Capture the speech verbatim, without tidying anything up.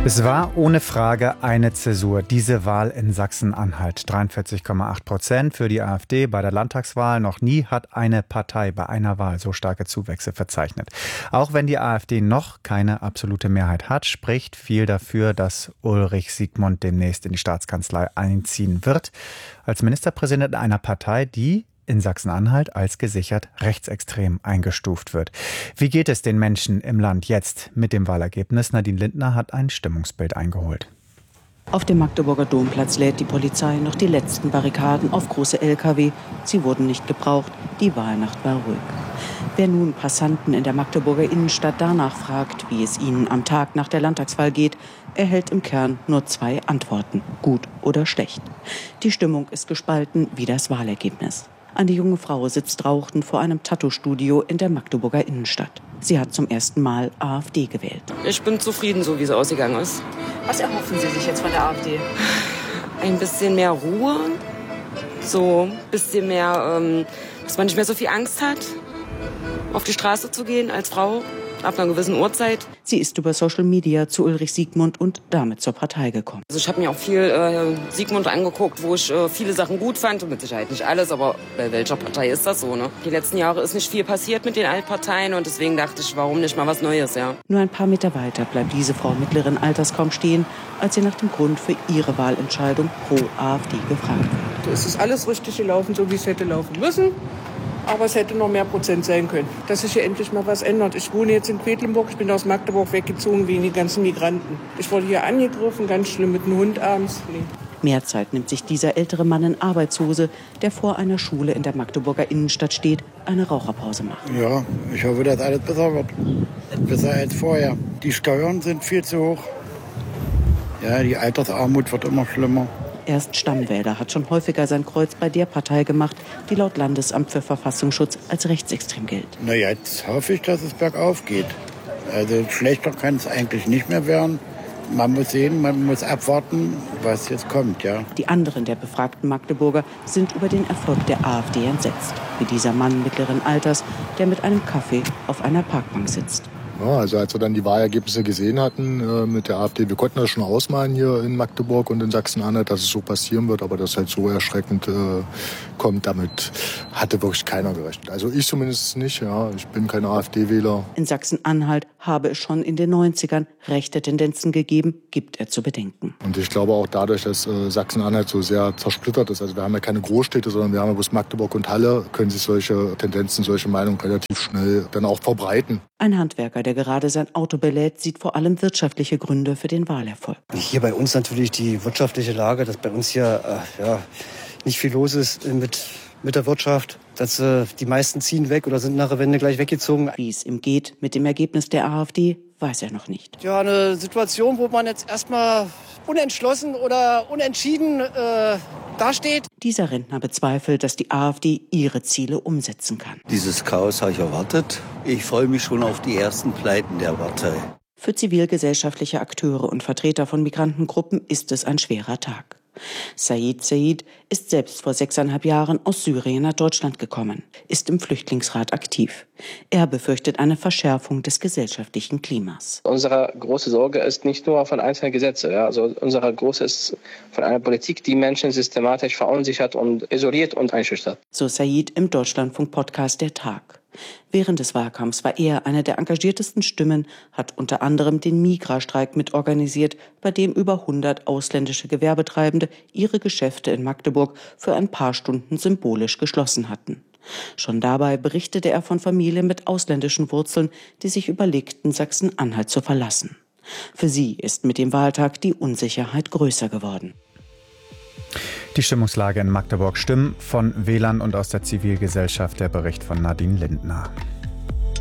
Es war ohne Frage eine Zäsur, diese Wahl in Sachsen-Anhalt. dreiundvierzig Komma acht Prozent für die AfD bei der Landtagswahl. Noch nie hat eine Partei bei einer Wahl so starke Zuwächse verzeichnet. Auch wenn die AfD noch keine absolute Mehrheit hat, spricht viel dafür, dass Ulrich Siegmund demnächst in die Staatskanzlei einziehen wird. Als Ministerpräsident einer Partei, die in Sachsen-Anhalt als gesichert rechtsextrem eingestuft wird. Wie geht es den Menschen im Land jetzt mit dem Wahlergebnis? Nadine Lindner hat ein Stimmungsbild eingeholt. Auf dem Magdeburger Domplatz lädt die Polizei noch die letzten Barrikaden auf große L K W. Sie wurden nicht gebraucht, die Wahlnacht war ruhig. Wer nun Passanten in der Magdeburger Innenstadt danach fragt, wie es ihnen am Tag nach der Landtagswahl geht, erhält im Kern nur zwei Antworten: gut oder schlecht. Die Stimmung ist gespalten wie das Wahlergebnis. Eine junge Frau sitzt rauchend vor einem Tattoo-Studio in der Magdeburger Innenstadt. Sie hat zum ersten Mal AfD gewählt. Ich bin zufrieden, so wie es ausgegangen ist. Was erhoffen Sie sich jetzt von der AfD? Ein bisschen mehr Ruhe, so ein bisschen mehr, ähm, dass man nicht mehr so viel Angst hat, auf die Straße zu gehen als Frau ab einer gewissen Uhrzeit. Sie ist über Social Media zu Ulrich Siegmund und damit zur Partei gekommen. Also ich habe mir auch viel äh, Siegmund angeguckt, wo ich äh, viele Sachen gut fand. Mit Sicherheit nicht alles, aber bei welcher Partei ist das so, ne? Die letzten Jahre ist nicht viel passiert mit den Altparteien und deswegen dachte ich, warum nicht mal was Neues, ja. Nur ein paar Meter weiter bleibt diese Frau mittleren Alters kaum stehen, als sie nach dem Grund für ihre Wahlentscheidung pro AfD gefragt wird. Es ist alles richtig gelaufen, so wie es hätte laufen müssen. Aber es hätte noch mehr Prozent sein können, dass sich hier endlich mal was ändert. Ich wohne jetzt in Quedlinburg, ich bin aus Magdeburg weggezogen wegen den ganzen Migranten. Ich wurde hier angegriffen, ganz schlimm mit einem Hund abends. Nee. Mehr Zeit nimmt sich dieser ältere Mann in Arbeitshose, der vor einer Schule in der Magdeburger Innenstadt steht, eine Raucherpause macht. Ja, ich hoffe, dass alles besser wird. Besser als vorher. Die Steuern sind viel zu hoch. Ja, die Altersarmut wird immer schlimmer. Erst Stammwähler hat schon häufiger sein Kreuz bei der Partei gemacht, die laut Landesamt für Verfassungsschutz als rechtsextrem gilt. Na ja, jetzt hoffe ich, dass es bergauf geht. Also schlechter kann es eigentlich nicht mehr werden. Man muss sehen, man muss abwarten, was jetzt kommt, ja. Die anderen der befragten Magdeburger sind über den Erfolg der AfD entsetzt. Wie dieser Mann mittleren Alters, der mit einem Kaffee auf einer Parkbank sitzt. Ja, also als wir dann die Wahlergebnisse gesehen hatten äh, mit der AfD, wir konnten das schon ausmalen hier in Magdeburg und in Sachsen-Anhalt, dass es so passieren wird, aber dass halt so erschreckend äh, kommt, damit hatte wirklich keiner gerechnet. Also ich zumindest nicht, ja, ich bin kein AfD-Wähler. In Sachsen-Anhalt habe es schon in den neunzigern rechte Tendenzen gegeben, gibt er zu bedenken. Und ich glaube auch dadurch, dass äh, Sachsen-Anhalt so sehr zersplittert ist, also wir haben ja keine Großstädte, sondern wir haben ja bloß Magdeburg und Halle, können sich solche Tendenzen, solche Meinungen relativ schnell dann auch verbreiten. Ein Handwerker, der gerade sein Auto belädt, sieht vor allem wirtschaftliche Gründe für den Wahlerfolg. Hier bei uns natürlich die wirtschaftliche Lage, dass bei uns hier äh, ja, nicht viel los ist mit, mit der Wirtschaft. Dass äh, die meisten ziehen weg oder sind nach der Wende gleich weggezogen. Wie es ihm geht mit dem Ergebnis der AfD, weiß er noch nicht. Ja, eine Situation, wo man jetzt erstmal unentschlossen oder unentschieden äh, dasteht. Dieser Rentner bezweifelt, dass die AfD ihre Ziele umsetzen kann. Dieses Chaos habe ich erwartet. Ich freue mich schon auf die ersten Pleiten der Partei. Für zivilgesellschaftliche Akteure und Vertreter von Migrantengruppen ist es ein schwerer Tag. Said Said ist selbst vor sechseinhalb Jahren aus Syrien nach Deutschland gekommen, ist im Flüchtlingsrat aktiv. Er befürchtet eine Verschärfung des gesellschaftlichen Klimas. Unsere große Sorge ist nicht nur von einzelnen Gesetzen, ja, also unsere große ist von einer Politik, die Menschen systematisch verunsichert und isoliert und einschüchtert. So Said im Deutschlandfunk-Podcast Der Tag. Während des Wahlkampfs war er eine der engagiertesten Stimmen, hat unter anderem den Migra-Streik mitorganisiert, bei dem über hundert ausländische Gewerbetreibende ihre Geschäfte in Magdeburg für ein paar Stunden symbolisch geschlossen hatten. Schon dabei berichtete er von Familien mit ausländischen Wurzeln, die sich überlegten, Sachsen-Anhalt zu verlassen. Für sie ist mit dem Wahltag die Unsicherheit größer geworden. Die Stimmungslage in Magdeburg, Stimmen von Wählern und aus der Zivilgesellschaft, der Bericht von Nadine Lindner.